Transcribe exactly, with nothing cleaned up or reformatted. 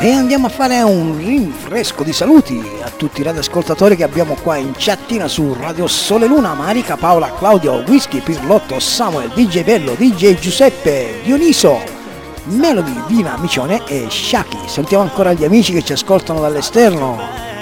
E andiamo a fare un rinfresco di saluti a tutti i radioascoltatori che abbiamo qua in chattina su Radio Sole Luna: Marica, Paola, Claudio, Whisky, Pirlotto, Samuel, D J Bello, D J Giuseppe, Dioniso, Melody, Dina, Micione e Shaki. Salutiamo ancora gli amici che ci ascoltano dall'esterno.